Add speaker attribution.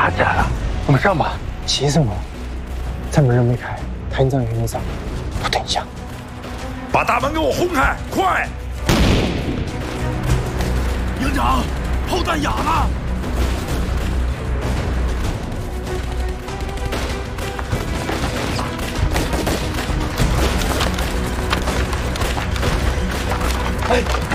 Speaker 1: 打起来了，我们上吧。
Speaker 2: 急什么？在门还没开，团长也还没上，不等一下。
Speaker 3: 把大门给我轰开，快！
Speaker 4: 营长，炮弹哑了。
Speaker 1: 哎。